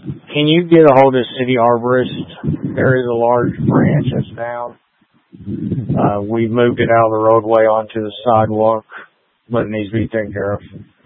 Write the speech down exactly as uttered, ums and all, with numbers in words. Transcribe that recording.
Can you get a hold of city arborist? There is a large branch that's down. Uh, we've moved it out of the roadway onto the sidewalk, but it needs to be taken care of.